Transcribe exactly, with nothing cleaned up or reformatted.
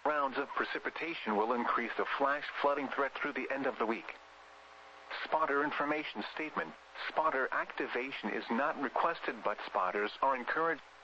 rounds of precipitation will increase the flash flooding threat through the end of the week. Spotter information statement. Spotter activation is not requested, but spotters are encouraged